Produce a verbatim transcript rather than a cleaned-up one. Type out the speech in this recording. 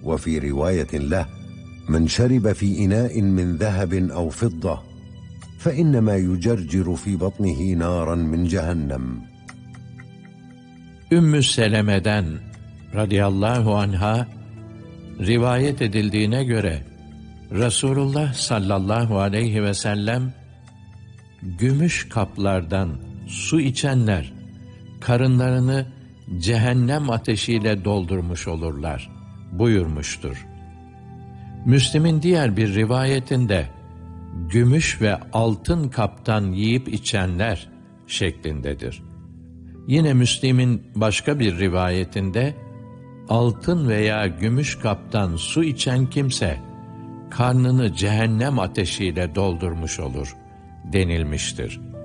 وفي رواية له: من شرب في إناء من ذهب أو فضة فإنما يجرجر في بطنه نارا من cehennem. Ümmü Seleme'den radıyallahu anha rivayet edildiğine göre Resulullah sallallahu aleyhi ve sellem, gümüş kaplardan su içenler karınlarını cehennem ateşiyle doldurmuş olurlar buyurmuştur. Müslim'in diğer bir rivayetinde gümüş ve altın kaptan yiyip içenler şeklindedir. Yine Müslim'in başka bir rivayetinde altın veya gümüş kaptan su içen kimse karnını cehennem ateşiyle doldurmuş olur denilmiştir.